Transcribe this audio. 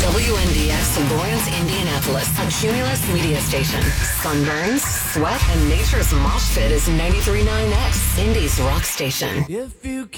WNDX Lawrence, Indianapolis, a Cumulus media station. Sunburns, sweat, and nature's mosh pit is 93.9X, Indy's rock station. If you